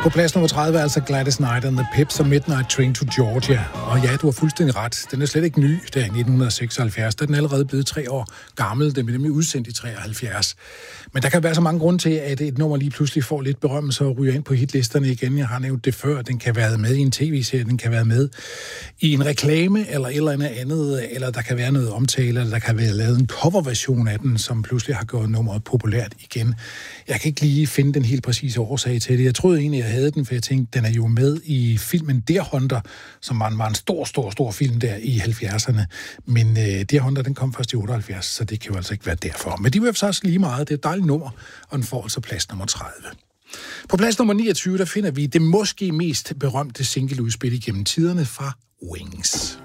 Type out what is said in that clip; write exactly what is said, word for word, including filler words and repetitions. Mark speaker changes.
Speaker 1: På plads nummer tredive er altså Gladys Knight and the Pips og Midnight Train to Georgia. Og ja, du har fuldstændig ret. Den er slet ikke ny, der i nitten seksoghalvfjerds. Der er den allerede blevet tre år gammel. Den blev nemlig udsendt i treoghalvfjerds. Men der kan være så mange grunde til, at et nummer lige pludselig får lidt berømmelse og ryger ind på hitlisterne igen. Jeg har nævnt det før. Den kan være med i en tv-serie, den kan være med i en reklame eller et eller andet andet, eller der kan være noget omtale, eller der kan være lavet en coverversion af den, som pludselig har gjort nummeret populært igen. Jeg kan ikke lige finde den helt præcise årsag til det. Jeg troede egentlig, jeg havde den, for jeg tænkte, den er jo med i filmen Deer Hunter, som var en, var en stor, stor, stor film der i halvfjerdserne. Men øh, Deer Hunter, den kom først i otteoghalvfjerds, så det kan jo altså ikke være derfor. Men de vil så også lige meget. Det er et dejligt nummer, og den får altså plads nummer tredive. På plads nummer niogtyve, der finder vi det måske mest berømte singleudspil igennem tiderne fra Wings.